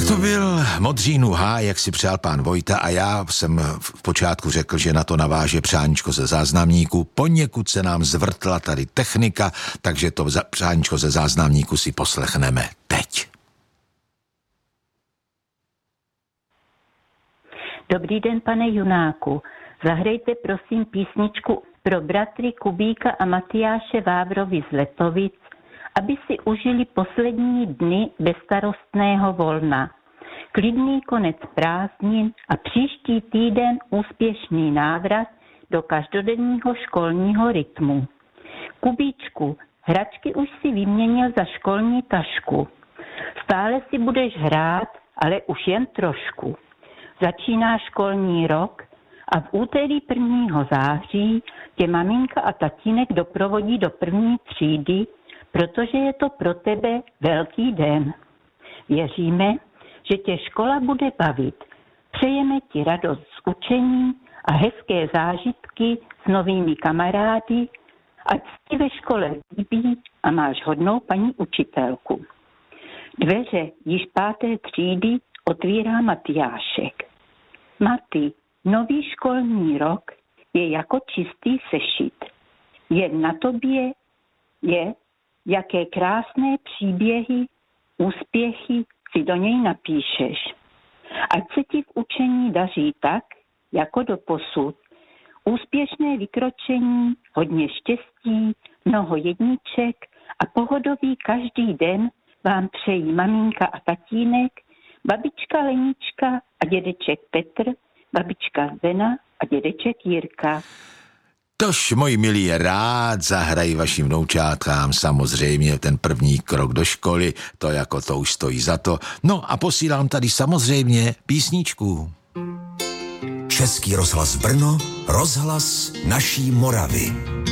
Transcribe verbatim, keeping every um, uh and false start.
To byl Modřínův háj, jak si přál pán Vojta, a já jsem v počátku řekl, že na to naváže přáníčko ze záznamníku. Poněkud se nám zvrtla tady technika, takže to přáníčko ze záznamníku si poslechneme teď. Dobrý den, pane Junáku. Zahrajte prosím písničku pro bratry Kubíka a Matyáše Vávrovi z Letovic, aby si užili poslední dny bezstarostného volna. Klidný konec prázdnin a příští týden úspěšný návrat do každodenního školního rytmu. Kubíčku, hračky už si vyměnil za školní tašku. Stále si budeš hrát, ale už jen trošku. Začíná školní rok a v úterý prvního září tě maminka a tatínek doprovodí do první třídy, protože je to pro tebe velký den. Věříme, že tě škola bude bavit. Přejeme ti radost z učení a hezké zážitky s novými kamarády, ať ti ve škole líbí a máš hodnou paní učitelku. Dveře již páté třídy otvírá Matyášek. Maty, nový školní rok je jako čistý sešit. Jen na tobě je, jaké krásné příběhy, úspěchy si do něj napíšeš. Ať se ti v učení daří tak, jako doposud. Úspěšné vykročení, hodně štěstí, mnoho jedniček a pohodový každý den vám přejí maminka a tatínek, babička Lenička a dědeček Petr, babička Zdena a dědeček Jirka. Tož, moji milí, rád zahrají vašim vnoučátkám samozřejmě ten první krok do školy, to jako to už stojí za to. No a posílám tady samozřejmě písničku. Český rozhlas Brno, rozhlas naší Moravy.